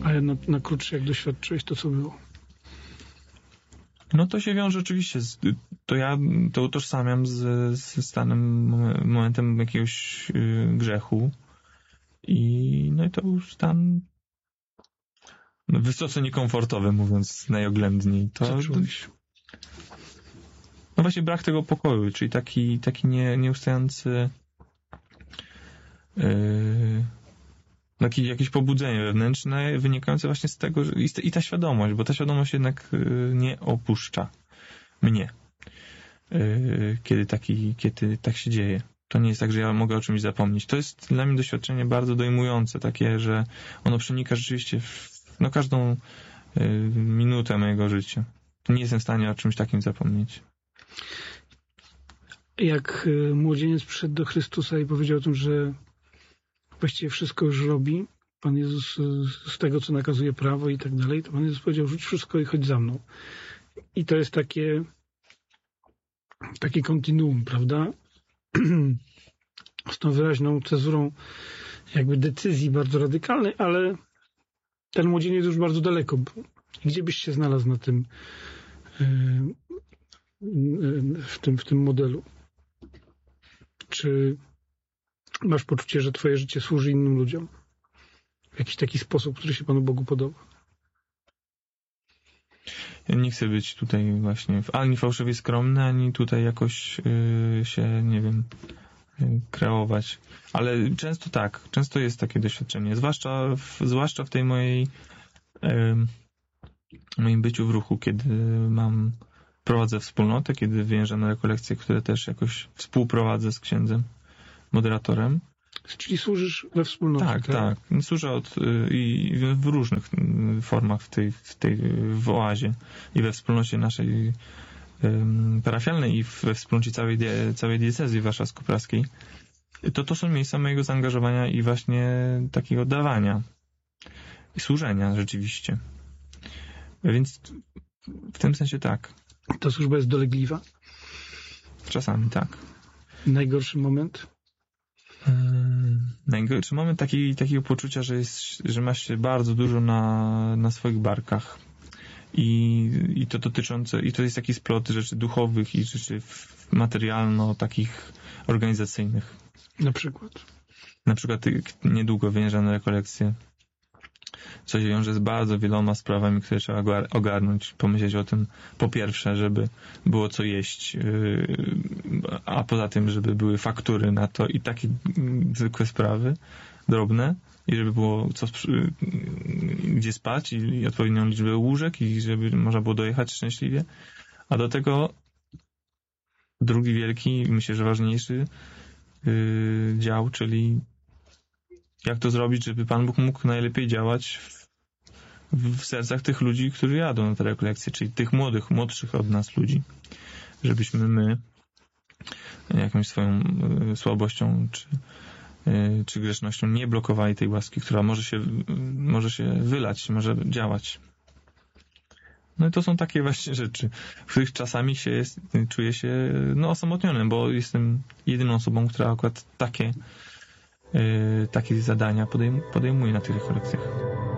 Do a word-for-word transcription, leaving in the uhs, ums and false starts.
Ale na, na krótsze, jak doświadczyłeś, to co było? No to się wiąże oczywiście, z, to ja to utożsamiam z, z stanem, momentem jakiegoś y, grzechu i no i to już stan no, wysoce niekomfortowy, mówiąc najoględniej. To, co czułeś? No właśnie brak tego pokoju, czyli taki, taki nie, nieustający yy, taki, jakieś pobudzenie wewnętrzne wynikające właśnie z tego, że i ta świadomość, bo ta świadomość jednak yy, nie opuszcza mnie, yy, kiedy, taki, kiedy tak się dzieje. To nie jest tak, że ja mogę o czymś zapomnieć. To jest dla mnie doświadczenie bardzo dojmujące, takie, że ono przenika rzeczywiście w no, każdą yy, minutę mojego życia. Nie jestem w stanie o czymś takim zapomnieć. Jak młodzieniec przyszedł do Chrystusa i powiedział o tym, że właściwie wszystko już robi, Pan Jezus z tego, co nakazuje prawo i tak dalej, to Pan Jezus powiedział, rzuć wszystko i chodź za mną. I to jest takie takie kontinuum, prawda? Z tą wyraźną cezurą jakby decyzji bardzo radykalnej, ale ten młodzieniec już bardzo daleko był. Gdzie byś się znalazł na tym w tym, w tym modelu? Czy masz poczucie, że twoje życie służy innym ludziom? W jakiś taki sposób, który się Panu Bogu podoba? Ja nie chcę być tutaj właśnie ani fałszywie skromny, ani tutaj jakoś yy, się, nie wiem, yy, kreować. Ale często tak, często jest takie doświadczenie. Zwłaszcza w, zwłaszcza w tej mojej yy, moim byciu w ruchu, kiedy mam prowadzę wspólnotę, kiedy wyjeżdżam na rekolekcje, które też jakoś współprowadzę z księdzem, moderatorem. Czyli służysz we wspólnocie, tak? Tak, tak. Służę od, i w różnych formach w tej, w tej w oazie i we wspólnocie naszej um, parafialnej i we wspólnocie całej, całej diecezji warszawsko-praskiej. To to są miejsca mojego zaangażowania i właśnie takiego dawania i służenia rzeczywiście. Więc w tym sensie tak. Ta służba jest dolegliwa? Czasami tak. Najgorszy moment? Hmm, najgorszy moment taki, takiego poczucia, że, jest, że masz się bardzo dużo na, na swoich barkach. I, I to dotyczące, i to jest taki splot rzeczy duchowych i rzeczy materialno, takich organizacyjnych. Na przykład? Na przykład niedługo wyjeżdżam na rekolekcje. Co się wiąże z bardzo wieloma sprawami, które trzeba ogarnąć, pomyśleć o tym, po pierwsze, żeby było co jeść, a poza tym, żeby były faktury na to i takie zwykłe sprawy, drobne, i żeby było co, gdzie spać i odpowiednią liczbę łóżek i żeby można było dojechać szczęśliwie. A do tego drugi wielki, myślę, że ważniejszy dział, czyli jak to zrobić, żeby Pan Bóg mógł najlepiej działać w, w sercach tych ludzi, którzy jadą na te rekolekcje, czyli tych młodych, młodszych od nas ludzi. Żebyśmy my jakąś swoją y, słabością czy, y, czy grzesznością nie blokowali tej łaski, która może się, y, może się wylać, może działać. No i to są takie właśnie rzeczy, w których czasami się jest, czuję się no, osamotnionym, bo jestem jedyną osobą, która akurat takie Yy, takie zadania podejm- podejmuje na tych rekolekcjach.